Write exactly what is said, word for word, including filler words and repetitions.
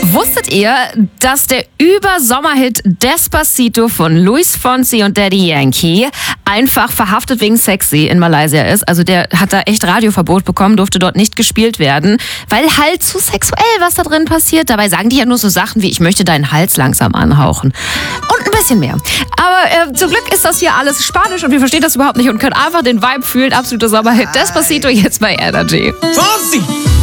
Wusstet ihr, dass der Über-Sommerhit Despacito von Luis Fonsi und Daddy Yankee einfach verhaftet wegen Sexy in Malaysia ist? Also der hat da echt Radioverbot bekommen, durfte dort nicht gespielt werden, weil halt zu sexuell, was da drin passiert. Dabei sagen die ja nur so Sachen wie, ich möchte deinen Hals langsam anhauchen. Und ein bisschen mehr. Aber äh, zum Glück ist das hier alles Spanisch und wir verstehen das überhaupt nicht und können einfach den Vibe fühlen. Absoluter Sommerhit Despacito jetzt bei Energy. Fonsi!